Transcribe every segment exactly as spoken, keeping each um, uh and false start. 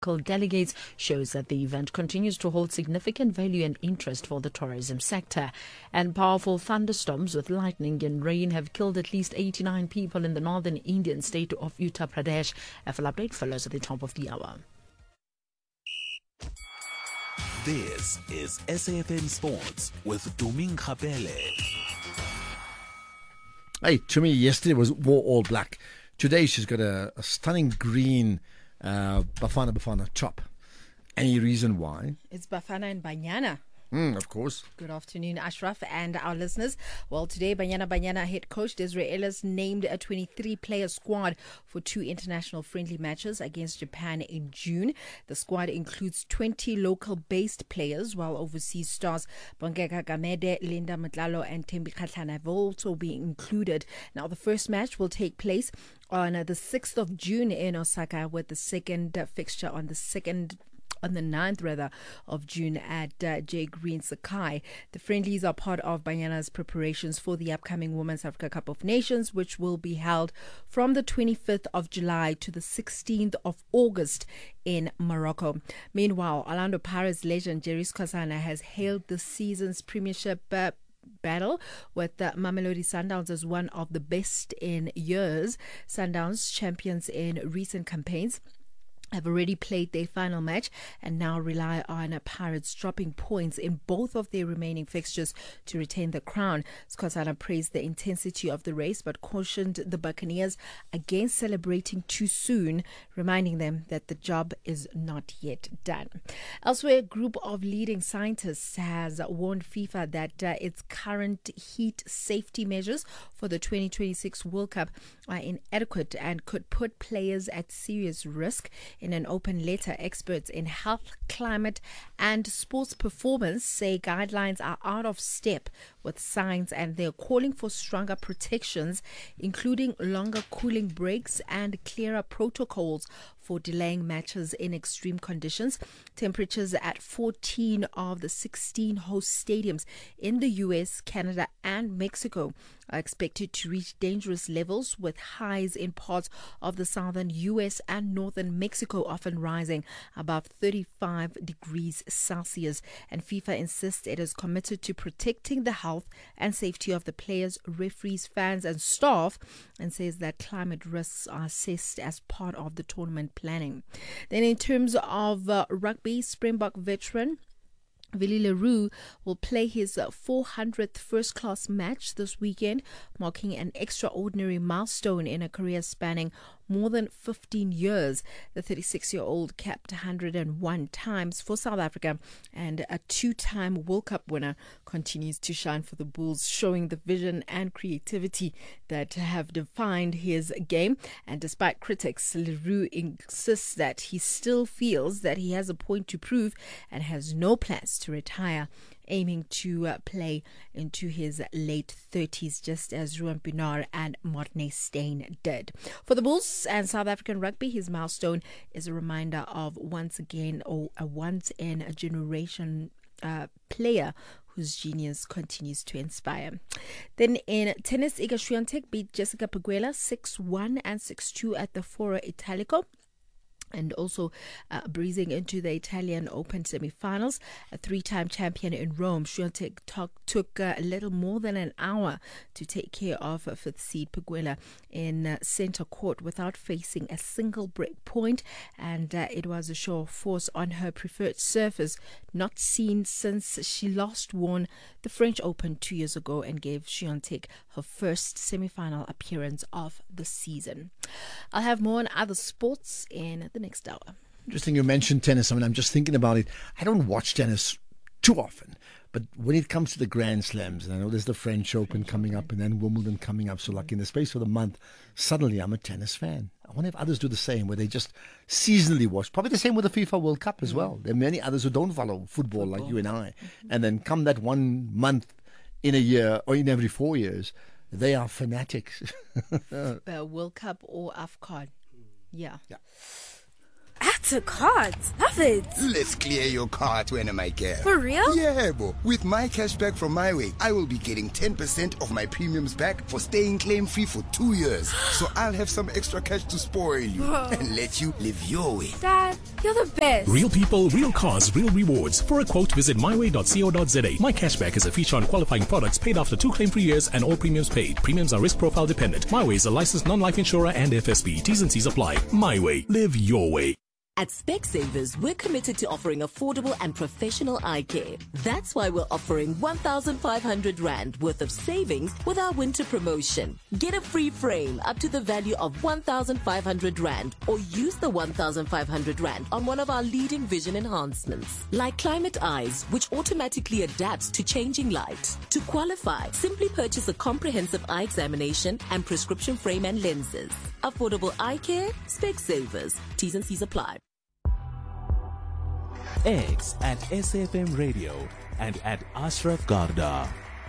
delegates shows that the event continues to hold significant value and interest for the tourism sector. And powerful thunderstorms with lightning and rain have killed at least eighty-nine people in the northern Indian state of Uttar Pradesh. A full update follows at the top of the hour. This is S A F M Sports with Tumi Nkgapele. Hey, to me, yesterday was wore all black. Today she's got a, a stunning green uh, Bafana Bafana top. Any reason why? It's Bafana and Banyana. Mm, of course. Good afternoon, Ashraf and our listeners. Well, today, Banyana Banyana head coach Desiree Ellis named a twenty-three player squad for two international friendly matches against Japan in June. The squad includes twenty local-based players, while overseas stars Bongeka Gamede, Linda Mtlalo and Thembi Kgatlana have also been included. Now, the first match will take place on the sixth of June in Osaka, with the second fixture on the second on the ninth rather of June at uh, J Green Sakai. The friendlies are part of Banyana's preparations for the upcoming Women's Africa Cup of Nations, which will be held from the twenty-fifth of July to the sixteenth of August in Morocco. Meanwhile, Orlando Pirates legend Jerry Skhosana has hailed this season's Premiership uh, battle with the Mamelodi Sundowns as one of the best in years. Sundowns, champions in recent campaigns, have already played their final match and now rely on Pirates dropping points in both of their remaining fixtures to retain the crown. Skhosana praised the intensity of the race but cautioned the Buccaneers against celebrating too soon, reminding them that the job is not yet done. Elsewhere, a group of leading scientists has warned FIFA that uh, its current heat safety measures for the twenty twenty-six World Cup are inadequate and could put players at serious risk. In an open letter, experts in health, climate and sports performance say guidelines are out of step with science and they're calling for stronger protections, including longer cooling breaks and clearer protocols for delaying matches in extreme conditions. Temperatures at fourteen of the sixteen host stadiums in the U S, Canada and Mexico are expected to reach dangerous levels, with highs in parts of the southern U S and northern Mexico often rising above thirty-five degrees Celsius. And FIFA insists it is committed to protecting the health and safety of the players, referees, fans and staff, and says that climate risks are assessed as part of the tournament planning. Then in terms of uh, rugby, Springbok veteran Willie le Roux will play his four hundredth first-class match this weekend, marking an extraordinary milestone in a career spanning more than fifteen years. The thirty-six-year-old capped one hundred one times for South Africa and a two-time World Cup winner continues to shine for the Bulls, showing the vision and creativity that have defined his game. And despite critics, le Roux insists that he still feels that he has a point to prove and has no plans to retire, aiming to uh, play into his late thirties, just as Ruan Pienaar and Morne Steyn did. For the Bulls and South African rugby, his milestone is a reminder of once again, or a once-in-a-generation uh, player whose genius continues to inspire. Then in tennis, Iga Swiatek beat Jessica Pegula six one and six two at the Foro Italico. And also uh, breezing into the Italian Open semi-finals. A three-time champion in Rome, Swiatek took uh, a little more than an hour to take care of uh, fifth seed Pegula in uh, center court without facing a single break point. And uh, it was a show of force on her preferred surface, not seen since she last won the French Open two years ago and gave Swiatek her first semi-final appearance of the season. I'll have more on other sports in the next hour. Interesting you mentioned tennis. I mean, I'm just thinking about it. I don't watch tennis too often, but when it comes to the Grand Slams, and I know there's the French Open French coming Open. up and then Wimbledon coming up, so like in the space of a month, suddenly I'm a tennis fan. I wonder if others do the same, where they just seasonally watch. Probably the same with the FIFA World Cup as well. There are many others who don't follow football, football. like you and I. And then come that one month in a year or in every four years, they are fanatics. uh, World Cup or AFCON. Yeah. Yeah. That's a card. Love it. Let's clear your card when I care. For real? Yeah, bo. With my cashback from MyWay, I will be getting ten percent of my premiums back for staying claim-free for two years. So I'll have some extra cash to spoil you Whoa. and let you live your way. Dad, you're the best. Real people, real cars, real rewards. For a quote, visit my way dot co dot za. My cashback is a feature on qualifying products paid after two claim-free years and all premiums paid. Premiums are risk profile dependent. MyWay is a licensed non-life insurer and F S B. T's and C's apply. MyWay. Live your way. At Specsavers, we're committed to offering affordable and professional eye care. That's why we're offering one thousand five hundred rand worth of savings with our winter promotion. Get a free frame up to the value of one thousand five hundred rand or use the one thousand five hundred rand on one of our leading vision enhancements, like Climate Eyes, which automatically adapts to changing light. To qualify, simply purchase a comprehensive eye examination and prescription frame and lenses. Affordable eye care, Specsavers. T's and C's apply. X at S A F M Radio and at Ashraf Garda.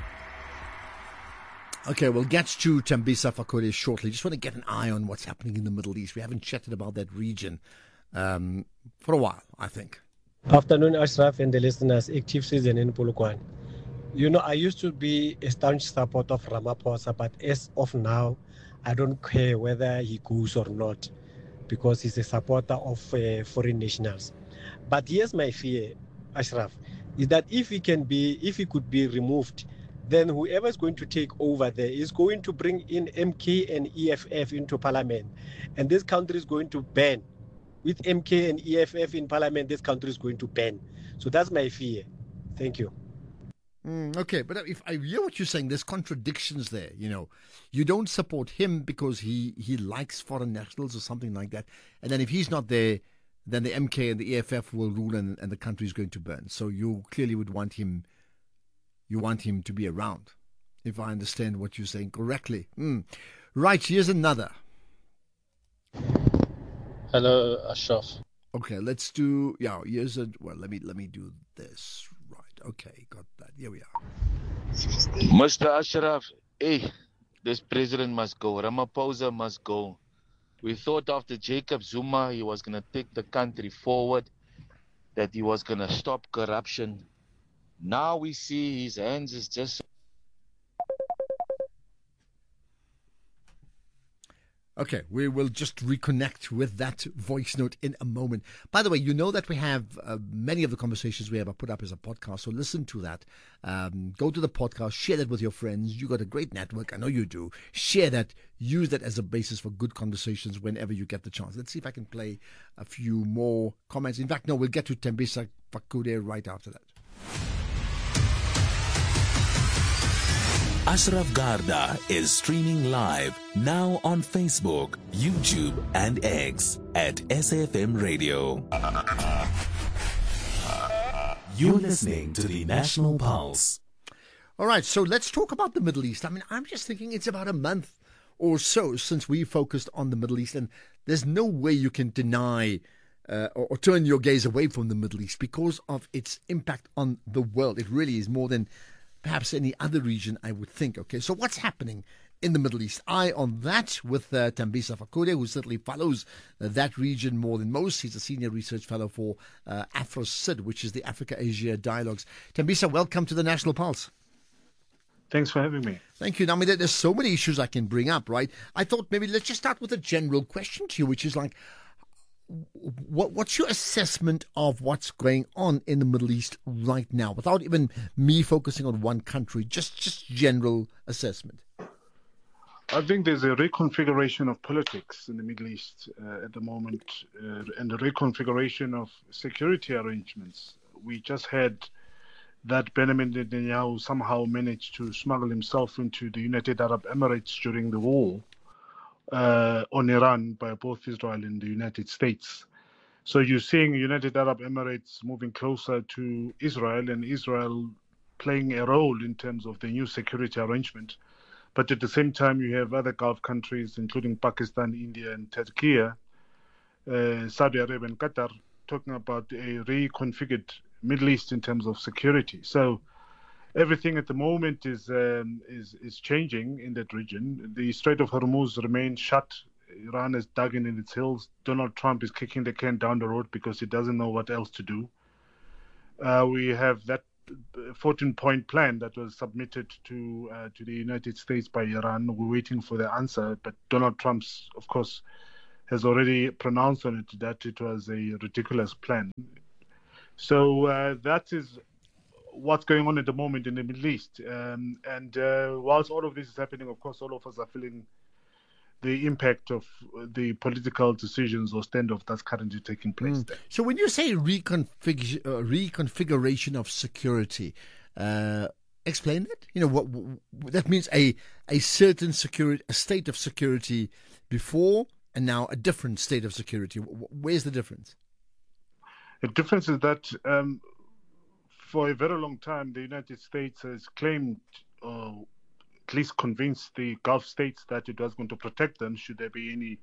Okay, we'll get to Thembisa Fakode shortly. Just want to get an eye on what's happening in the Middle East. We haven't chatted about that region um, for a while, I think. Afternoon, Ashraf and the listeners. Active season in Polokwane. You know, I used to be a staunch supporter of Ramaphosa, but as of now, I don't care whether he goes or not because he's a supporter of uh, foreign nationals. But here's my fear, Ashraf, is that if he can be, if he could be removed, then whoever is going to take over there is going to bring in M K and E F F into parliament. And this country is going to ban. With M K and E F F in parliament, this country is going to ban. So that's my fear. Thank you. Mm, okay, but if I hear what you're saying, there's contradictions there. You know, you don't support him because he, he likes foreign nationals or something like that. And then if he's not there, then the M K and the E F F will rule and, and the country is going to burn. So you clearly would want him, you want him to be around, if I understand what you're saying correctly. Mm. Right, here's another. Hello, Ashraf. Okay, let's do, yeah, here's a, well, let me, let me do this. Right, okay, got that. Here we are. Mister Ashraf, hey, this president must go. Ramaphosa must go. We thought after Jacob Zuma, he was going to take the country forward, that he was going to stop corruption. Now we see his hands is just... Okay, we will just reconnect with that voice note in a moment. By the way, you know that we have uh, many of the conversations we have are put up as a podcast, so listen to that. Um, go to the podcast, share that with your friends. You got a great network, I know you do. Share that, use that as a basis for good conversations whenever you get the chance. Let's see if I can play a few more comments. In fact, no, we'll get to Thembisa Fakode right after that. Ashraf Garda is streaming live now on Facebook, YouTube, and X at S A F M Radio. You're listening to the National Pulse. All right, so let's talk about the Middle East. I mean, I'm just thinking it's about a month or so since we focused on the Middle East, and there's no way you can deny uh, or, or turn your gaze away from the Middle East because of its impact on the world. It really is more than perhaps any other region, I would think. Okay, so what's happening in the Middle East? Eye on that with uh, Thembisa Fakode, who certainly follows uh, that region more than most. He's a senior research fellow for uh, AfroCID, which is the Africa-Asia Dialogues. Thembisa, welcome to the National Pulse. Thanks for having me. Thank you. Now, I mean, there's so many issues I can bring up, right? I thought maybe let's just start with a general question to you, which is like, What, what's your assessment of what's going on in the Middle East right now, without even me focusing on one country, just just general assessment? I think there's a reconfiguration of politics in the Middle East uh, at the moment, uh, and a reconfiguration of security arrangements. We just had that Benjamin Netanyahu somehow managed to smuggle himself into the United Arab Emirates during the war Uh, on Iran by both Israel and the United States. So you're seeing United Arab Emirates moving closer to Israel, and Israel playing a role in terms of the new security arrangement. But at the same time, you have other Gulf countries, including Pakistan, India, and Turkey, uh, Saudi Arabia and Qatar, talking about a reconfigured Middle East in terms of security. So everything at the moment is um, is is changing in that region. The Strait of Hormuz remains shut Iran is dug in its heels. Donald Trump is kicking the can down the road because he doesn't know what else to do. Uh, we have that fourteen-point plan that was submitted to uh, to the United States by Iran. We're waiting for the answer, but Donald Trump, of course, has already pronounced on it that it was a ridiculous plan. So uh, that is what's going on at the moment in the Middle East. Um, and uh, whilst all of this is happening, of course, all of us are feeling the impact of the political decisions or standoff that's currently taking place mm. there. So when you say reconfig- uh, reconfiguration of security, uh, explain that. You know, what, what that means a a certain security, a state of security before, and now a different state of security. Where's the difference? The difference is that um, for a very long time, the United States has claimed, uh, at least convinced the Gulf states that it was going to protect them should there be any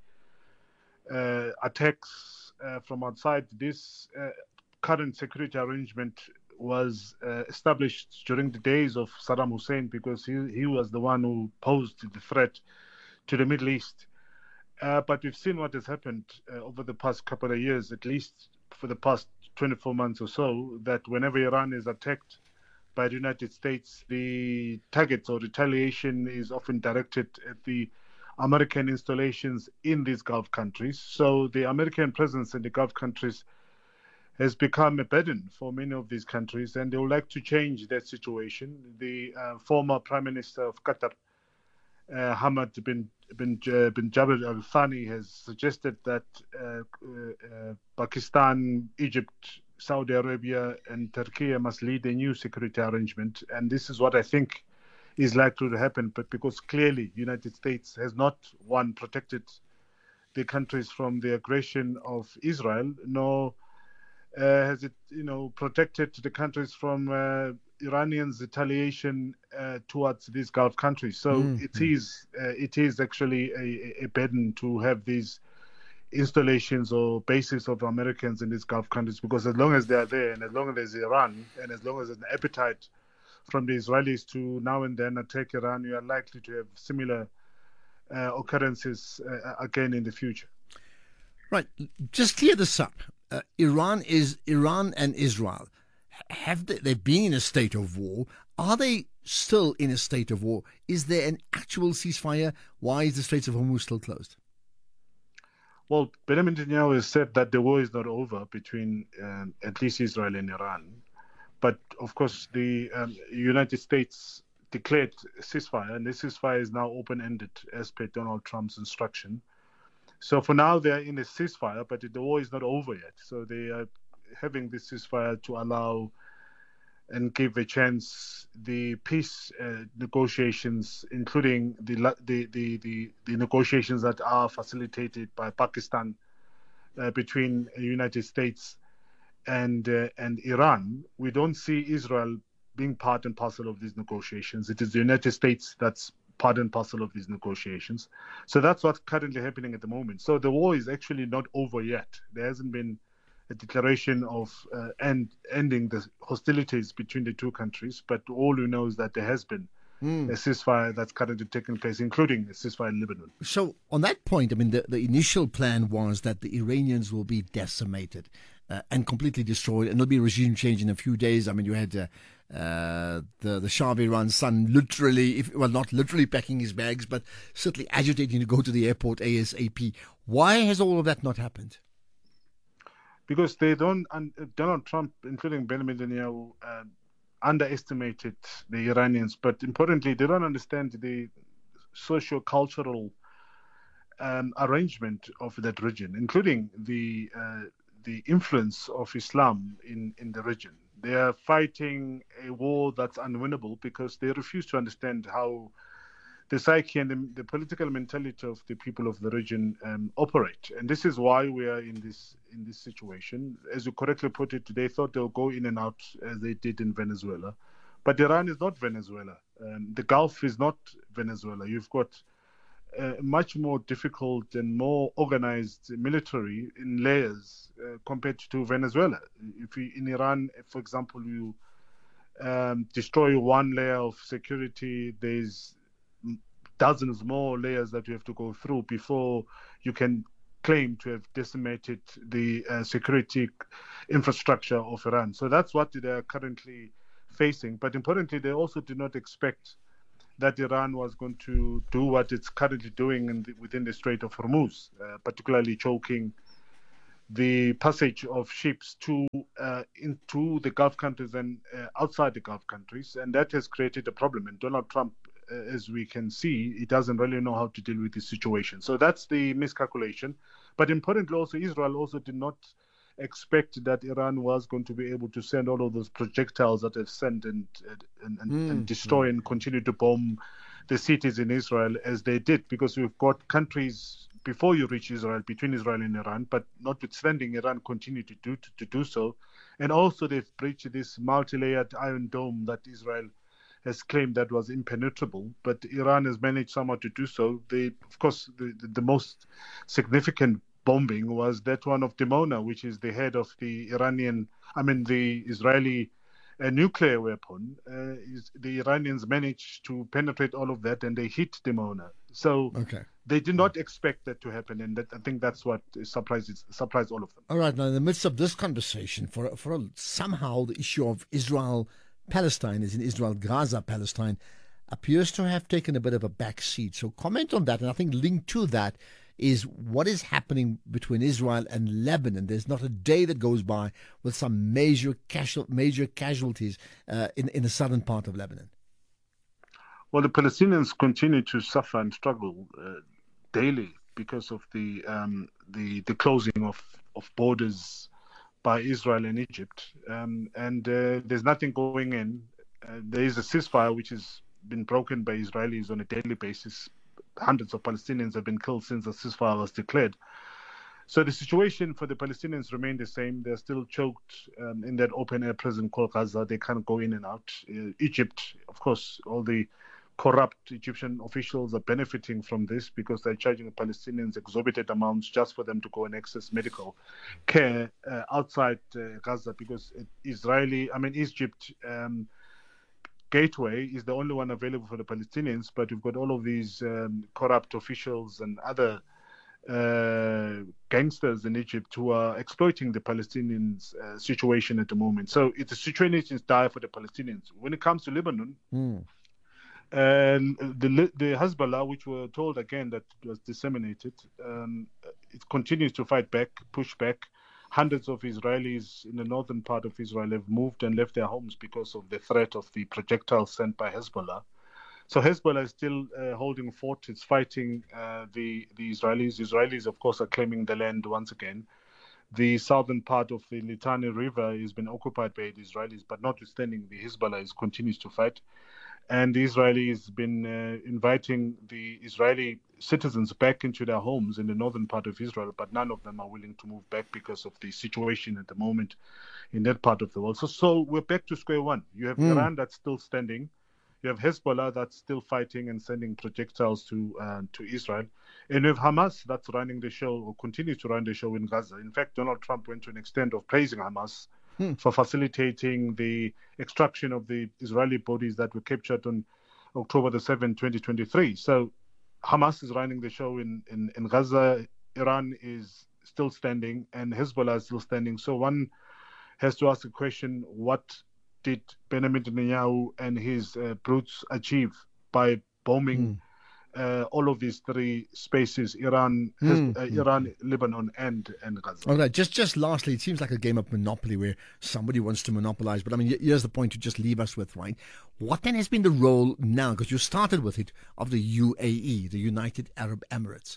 uh, attacks uh, from outside. This uh, current security arrangement was uh, established during the days of Saddam Hussein because he, he was the one who posed the threat to the Middle East. Uh, but we've seen what has happened uh, over the past couple of years, at least for the past twenty-four months or so, that whenever Iran is attacked by the United States, the targets or retaliation is often directed at the American installations in these Gulf countries. So the American presence in the Gulf countries has become a burden for many of these countries, and they would like to change that situation. The uh, former Prime Minister of Qatar, uh, Hamad bin bin, uh, bin Jabal Al Thani, has suggested that uh, uh, Pakistan, Egypt, Saudi Arabia, and Turkey must lead a new security arrangement, and this is what I think is likely to happen. But because clearly, the United States has not one protected the countries from the aggression of Israel, nor uh, has it, you know, protected the countries from uh, Iranians' retaliation uh, towards these Gulf countries. So mm-hmm. it is uh, it is actually a, a burden to have these installations or bases of Americans in these Gulf countries, because as long as they are there, and as long as there's Iran, and as long as there's an appetite from the Israelis to now and then attack Iran, you are likely to have similar uh, occurrences uh, again in the future. Right. Just clear this up. Uh, Iran is Iran and Israel. Have they, they've been in a state of war? Are they still in a state of war? Is there an actual ceasefire? Why is the Straits of Hormuz still closed? Well, Benjamin Netanyahu has said that the war is not over between um, at least Israel and Iran. But, of course, the um, United States declared a ceasefire, and this ceasefire is now open-ended as per Donald Trump's instruction. So for now, they're in a ceasefire, but the war is not over yet. So they are having this ceasefire to allow and give a chance the peace uh, negotiations, including the, the the the the negotiations that are facilitated by Pakistan uh, between the United States and uh, and Iran. We don't see Israel being part and parcel of these negotiations. It is the United States that's part and parcel of these negotiations. So that's what's currently happening at the moment. So the war is actually not over yet. There hasn't been a declaration of uh, end, ending the hostilities between the two countries, but all we know is that there has been mm. a ceasefire that's currently taking place, including a ceasefire in Lebanon. So on that point, I mean, the, the initial plan was that the Iranians will be decimated uh, and completely destroyed, and there'll be a regime change in a few days. I mean, you had uh, uh, the, the Shah of Iran's son literally, if, well, not literally packing his bags, but certainly agitating to go to the airport ASAP. Why has all of that not happened? Because they don't, and Donald Trump, including Benjamin Netanyahu, uh, underestimated the Iranians. But importantly, they don't understand the socio-cultural um, arrangement of that region, including the uh, the influence of Islam in, in the region. They are fighting a war that's unwinnable because they refuse to understand how the psyche and the, the political mentality of the people of the region um, operate. And this is why we are in this in this situation. As you correctly put it, they thought they'll go in and out as they did in Venezuela. But Iran is not Venezuela. Um, the Gulf is not Venezuela. You've got a much more difficult and more organized military in layers uh, compared to Venezuela. If you, in Iran, for example, you um, destroy one layer of security, there's dozens more layers that you have to go through before you can claim to have decimated the uh, security infrastructure of Iran. So that's what they are currently facing. But importantly, they also did not expect that Iran was going to do what it's currently doing in the, within the Strait of Hormuz, uh, particularly choking the passage of ships to uh, into the Gulf countries and uh, outside the Gulf countries. And that has created a problem. And Donald Trump, uh, as we can see, he doesn't really know how to deal with this situation. So that's the miscalculation. But importantly also, Israel also did not expect that Iran was going to be able to send all of those projectiles that they've sent and and, and, mm. and destroy mm. and continue to bomb the cities in Israel as they did, because we've got countries before you reach Israel, between Israel and Iran, but notwithstanding, Iran continue to do to, to do so. And also they've breached this multi-layered Iron Dome that Israel has claimed that was impenetrable, but Iran has managed somehow to do so. They, of course, the, the, the most significant bombing was that one of Dimona, which is the head of the Iranian, I mean, the Israeli uh, nuclear weapon. Uh, is, the Iranians managed to penetrate all of that and they hit Dimona. So okay. they did not expect that to happen. And that, I think that's what surprises surprised all of them. All right. Now, in the midst of this conversation, for, for somehow the issue of Israel-Palestine, is in Israel-Gaza-Palestine, appears to have taken a bit of a back seat. So comment on that. And I think linked to that is what is happening between Israel and Lebanon. There's not a day that goes by with some major casual, major casualties uh, in, in the southern part of Lebanon. Well, the Palestinians continue to suffer and struggle uh, daily because of the um, the, the closing of, of borders by Israel and Egypt. Um, and uh, there's nothing going in. Uh, there is a ceasefire which has been broken by Israelis on a daily basis. Hundreds of Palestinians have been killed since the ceasefire was declared. So the situation for the Palestinians remains the same. They're still choked um, in that open-air prison called Gaza. They can't go in and out. Uh, Egypt, of course, all the corrupt Egyptian officials are benefiting from this because they're charging the Palestinians exorbitant amounts just for them to go and access medical care uh, outside uh, Gaza, because Israeli, I mean, Egypt... Um, Gateway is the only one available for the Palestinians, but you've got all of these um, corrupt officials and other uh, gangsters in Egypt who are exploiting the Palestinians' uh, situation at the moment. So it's the situation is dire for the Palestinians. When it comes to Lebanon, mm. and the the Hezbollah, which we're told again that was disseminated, um, it continues to fight back, push back. Hundreds of Israelis in the northern part of Israel have moved and left their homes because of the threat of the projectiles sent by Hezbollah. So Hezbollah is still uh, holding fort. It's fighting uh, the, the Israelis. Israelis, of course, are claiming the land once again. The southern part of the Litani River has been occupied by the Israelis, but notwithstanding, the Hezbollah is, continues to fight. And the Israelis have been uh, inviting the Israeli citizens back into their homes in the northern part of Israel, but none of them are willing to move back because of the situation at the moment in that part of the world. So, so we're back to square one. You have mm. Iran that's still standing. You have Hezbollah that's still fighting and sending projectiles to uh, to Israel. And you have Hamas that's running the show or continues to run the show in Gaza. In fact, Donald Trump went to an extent of praising Hamas Hmm. for facilitating the extraction of the Israeli bodies that were captured on October the seventh, twenty twenty-three. So Hamas is running the show in, in, in Gaza. Iran is still standing and Hezbollah is still standing. So one has to ask the question, what did Benjamin Netanyahu and his uh, brutes achieve by bombing hmm. Uh, all of these three spaces, Iran, mm. uh, Iran, mm. Lebanon, and and Gaza. All right, just just lastly, it seems like a game of Monopoly where somebody wants to monopolize. But I mean, here's the point to just leave us with, right? What then has been the role now, because you started with it, of the U A E, the United Arab Emirates?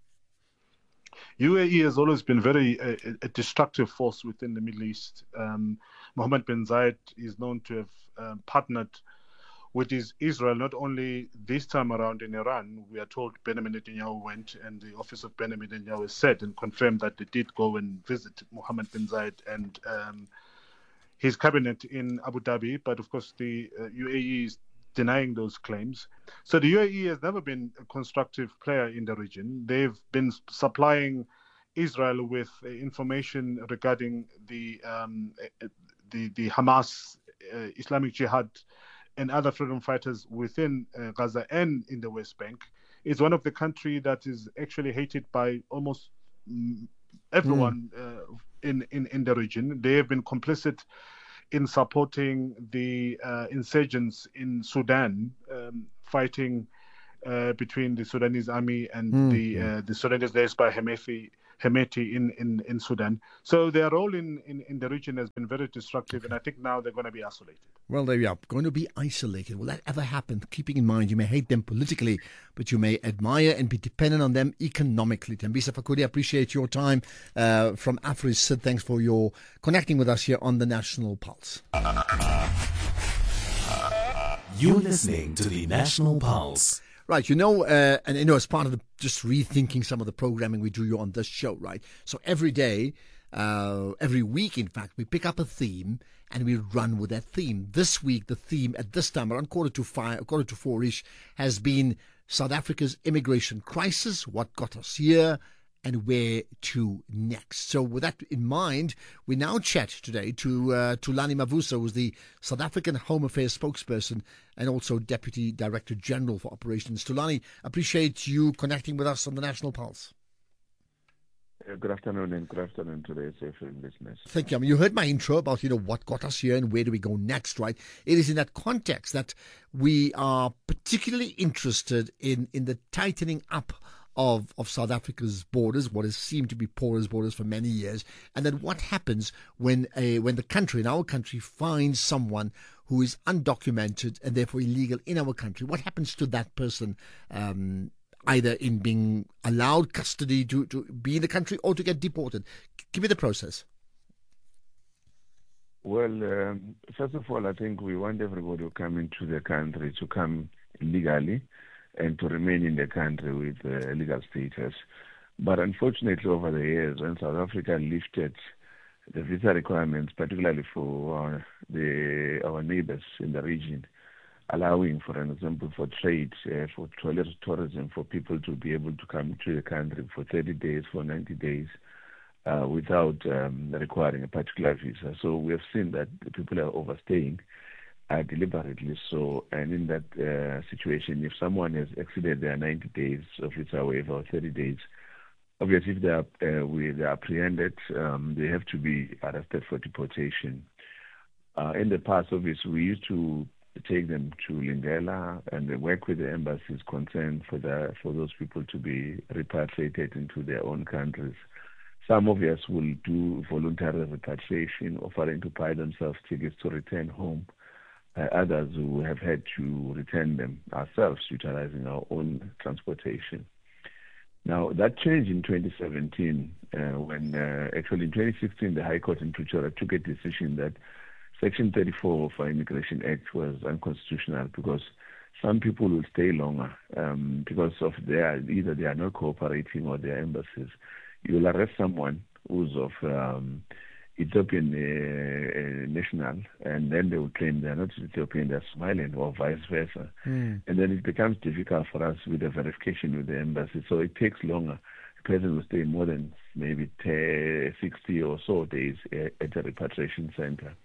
U A E has always been very uh, a destructive force within the Middle East. Um, Mohammed bin Zayed is known to have um, partnered with Israel, not only this time around in Iran. We are told Benjamin Netanyahu went, and the office of Benjamin Netanyahu has said and confirmed that they did go and visit Mohammed bin Zayed and um, his cabinet in Abu Dhabi. But of course, the uh, U A E is denying those claims. So the U A E has never been a constructive player in the region. They've been supplying Israel with uh, information regarding the um, the, the Hamas, uh, Islamic Jihad, and other freedom fighters within uh, Gaza and in the West Bank. is one of the country that is actually hated by almost mm, everyone mm. uh, in, in, in the region. They have been complicit in supporting the uh, insurgents in Sudan, um, fighting uh, between the Sudanese army and mm. the uh, the Sudanese led by Hemeti, Hemeti in, in, in Sudan. So their role in, in, in the region has been very destructive, and I think now they're going to be isolated. Well, there we are. Going to be isolated. Will that ever happen? Keeping in mind, you may hate them politically, but you may admire and be dependent on them economically. Tembisa Fakudi, appreciate your time uh, from Afris. Sid, thanks for your connecting with us here on the National Pulse. You're listening to the National Pulse. Right, you know, uh, and you know, as part of the, just rethinking some of the programming we do on this show, right? So every day, uh, every week, in fact, we pick up a theme and we run with that theme. This week, the theme at this time, around quarter to five, quarter to four-ish, has been South Africa's immigration crisis, what got us here, and where to next. So with that in mind, we now chat today to uh, Thulani Mavuso, who's the South African Home Affairs spokesperson and also Deputy Director General for Operations. Thulani, appreciate you connecting with us on the National Pulse. Uh, good afternoon and good afternoon to the S A F M listeners. Thank you. I mean, you heard my intro about, you know, what got us here and where do we go next, right? It is in that context that we are particularly interested in, in the tightening up of of South Africa's borders, what has seemed to be porous borders for many years, and then what happens when a when the country, in our country, finds someone who is undocumented and therefore illegal in our country. What happens to that person, um, either in being allowed custody to, to be in the country or to get deported? Give me the process. Well, um, first of all, I think we want everybody who come into the country to come legally and to remain in the country with uh, legal status. But unfortunately, over the years, when South Africa lifted the visa requirements, particularly for our, the, our neighbors in the region, allowing, for an example, for trade, uh, for tourism, for people to be able to come to the country for thirty days, for ninety days, uh, without um, requiring a particular visa. So we have seen that the people are overstaying Uh, deliberately so, and in that uh, situation, if someone has exceeded their ninety days of visa waiver or thirty days, obviously if they are, uh, we, they are apprehended, um, they have to be arrested for deportation. Uh, in the past, obviously, we used to take them to Lindela and work with the embassies concerned for the, for those people to be repatriated into their own countries. Some of us will do voluntary repatriation, offering to buy themselves tickets to return home. Uh, others who have had to return them ourselves, utilizing our own transportation. Now, that changed in twenty seventeen, uh, when uh, actually in twenty sixteen, the High Court in Pretoria took a decision that Section thirty-four of our Immigration Act was unconstitutional because some people will stay longer um, because of their, either they are not cooperating or their embassies. You will arrest someone who's of um, Ethiopian uh, uh, national, and then they will claim they're not Ethiopian, they're Somalian, or vice versa. Mm. And then it becomes difficult for us with the verification with the embassy. So it takes longer. The person will stay more than maybe sixty or so days at a repatriation center.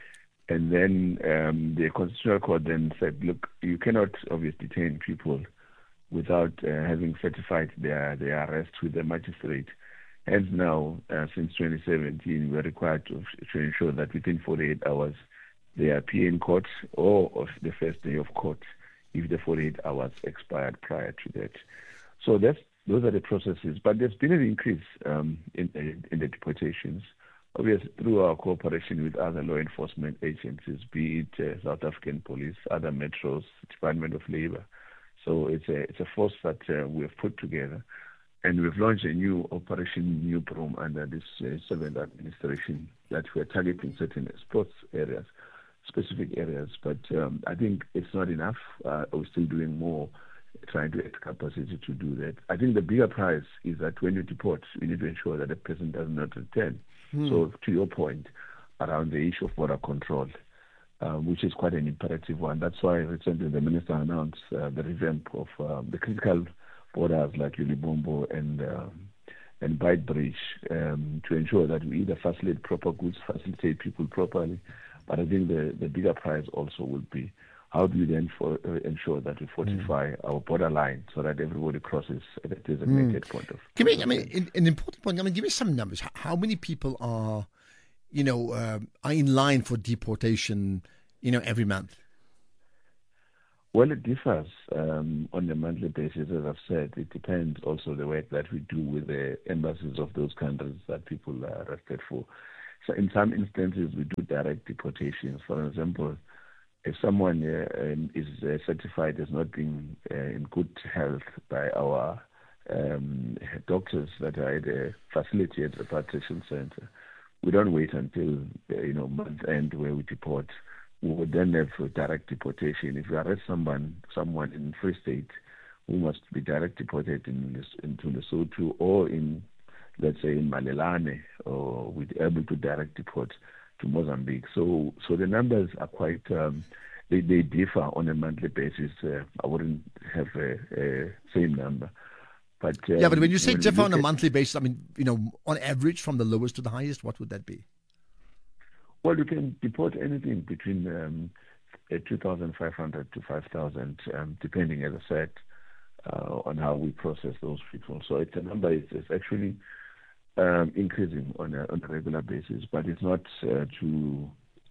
And then um, the Constitutional Court then said, look, you cannot obviously detain people without uh, having certified their, their arrest with the magistrate. Hence now, uh, since twenty seventeen, we are required to, to ensure that within forty-eight hours they appear in court or of the first day of court if the forty-eight hours expired prior to that. So that's, those are the processes. But there's been an increase um, in, in the deportations, obviously through our cooperation with other law enforcement agencies, be it uh, South African Police, other metros, Department of Labor. So it's a, it's a force that uh, we have put together. And we've launched a new operation, new program under this uh, seventh administration that we're targeting certain sports areas, specific areas. But um, I think it's not enough. Uh, we're still doing more, trying to add capacity to do that. I think the bigger prize is that when you deport, you need to ensure that the person does not return. Hmm. So to your point around the issue of border control, uh, which is quite an imperative one. That's why recently the minister announced uh, the revamp of uh, the critical borders like Ulibombo and um, and Beitbridge um, to ensure that we either facilitate proper goods, facilitate people properly. But I think the, the bigger prize also will be how do we then for, uh, ensure that we fortify mm. our borderline so that everybody crosses at a designated mm. point of? Give me, I mean, an, an important point. I mean, give me some numbers. How many people are, you know, uh, are in line for deportation, you know, every month? Well, it differs um, on a monthly basis, as I've said. It depends also the work that we do with the embassies of those countries that people are arrested for. So in some instances, we do direct deportations. For example, if someone uh, um, is uh, certified as not being uh, in good health by our um, doctors that are at the facility at the repatriation center, we don't wait until uh, you know month end where we deport. We would then have a direct deportation. If you arrest someone, someone in Free State, who must be direct deported in, into Lesotho or in, let's say, in Malelane, or we're able to direct deport to Mozambique. So, so the numbers are quite. Um, they they differ on a monthly basis. Uh, I wouldn't have a, a same number. But um, yeah, but when you say when differ on a monthly basis, I mean, you know, on average, from the lowest to the highest, what would that be? Well, you can deport anything between um, two thousand five hundred to five thousand, um, depending, as I said, uh, on how we process those people. So it's a number. It's, it's actually um, increasing on a, on a regular basis, but it's not uh, to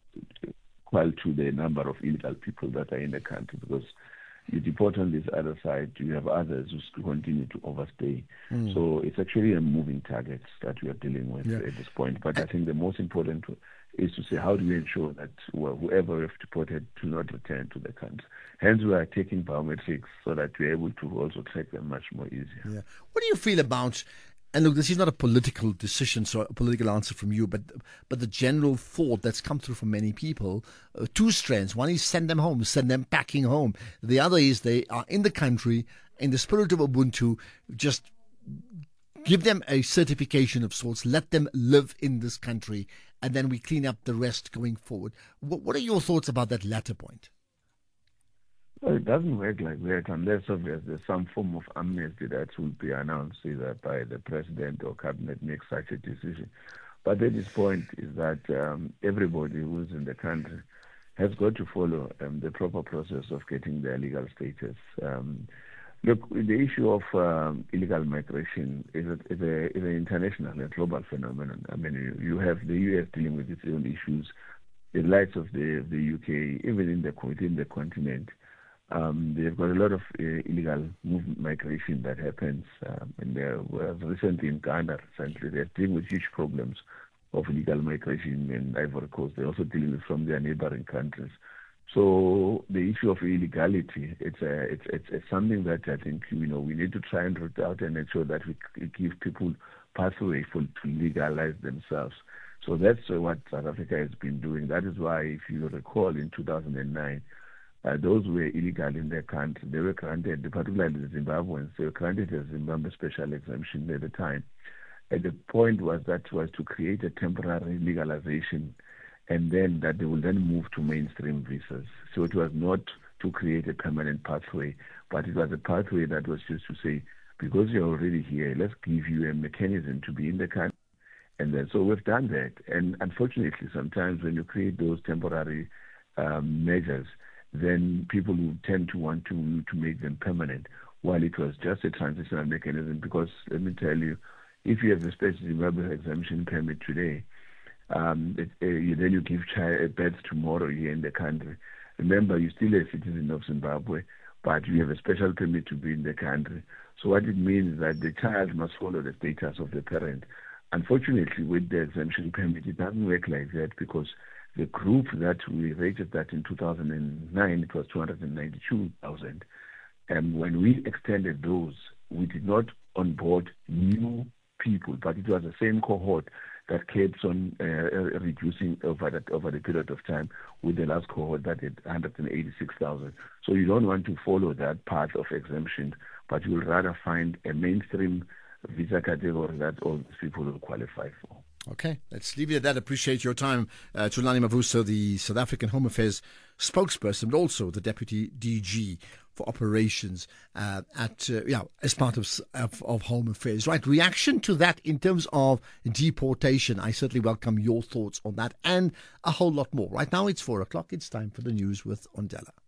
equal to the number of illegal people that are in the country, because you deport on this other side, you have others who continue to overstay. Mm. So it's actually a moving target that we are dealing with yeah. at this point. But I think the most important is to say, how do we ensure that well, whoever we have deported do not return to the country? Hence, we are taking biometrics so that we're able to also track them much more easier. Yeah. What do you feel about, and look, this is not a political decision, so a political answer from you, but but the general thought that's come through from many people, uh, two strands. One is send them home, send them packing home. The other is they are in the country, in the spirit of Ubuntu, just give them a certification of sorts, let them live in this country, and then we clean up the rest going forward. What, what are your thoughts about that latter point? Well, it doesn't work like that unless obviously there's some form of amnesty that will be announced either by the president or cabinet makes such a decision. But at this point is that um, everybody who's in the country has got to follow um, the proper process of getting their legal status. Um, Look, the issue of um, illegal migration is, a, is, a, is an international and global phenomenon. I mean, you, you have the U S dealing with its own issues, the likes of the the U K, even in the within the continent. Um, they've got a lot of uh, illegal movement migration that happens. Um, and there was recently in Ghana, recently, they're dealing with huge problems of illegal migration in Ivory Coast. They're also dealing with from their neighboring countries. So the issue of illegality, it's a, it's, it's it's something that I think you know we need to try and root out and ensure that we give people pathway for to legalize themselves. So that's what South Africa has been doing. That is why, if you recall, in two thousand nine, uh, those who were illegal in their country, they were granted, particularly the Zimbabweans, they were granted a Zimbabwe special exemption at the time. And the point was that was to create a temporary legalization, and then that they will then move to mainstream visas. So it was not to create a permanent pathway, but it was a pathway that was just to say, because you're already here, let's give you a mechanism to be in the country. And then, so we've done that. And unfortunately, sometimes when you create those temporary um, measures, then people will tend to want to, to make them permanent, while it was just a transitional mechanism. Because let me tell you, if you have a special Zimbabwe exemption permit today, Um, it, uh, you, then you give child birth tomorrow here in the country. Remember, you're still a citizen of Zimbabwe, but you have a special permit to be in the country. So what it means is that the child must follow the status of the parent. Unfortunately, with the exemption permit, it doesn't work like that, because the group that we rated that in two thousand nine, it was two hundred ninety-two thousand. And when we extended those, we did not onboard new people, but it was the same cohort that keeps on uh, reducing over that over the period of time, with the last cohort that had one hundred eighty-six thousand. So you don't want to follow that path of exemption, but you will rather find a mainstream visa category that all these people will qualify for. Okay, let's leave it at that. Appreciate your time. Uh, Thulani Mavuso, the South African Home Affairs spokesperson, but also the Deputy D G for operations uh, at uh, yeah as part of, of of Home Affairs. Right, reaction to that in terms of deportation. I certainly welcome your thoughts on that and a whole lot more. Right now it's four o'clock. It's time for the news with Ondela.